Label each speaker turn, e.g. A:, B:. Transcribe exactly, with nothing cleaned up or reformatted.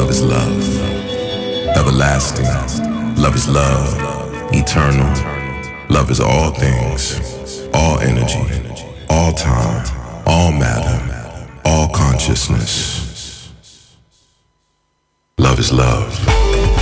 A: Love is love. Everlasting. Love is love. Eternal. Love is all things. All energy. All time. All matter. All consciousness. Love is love.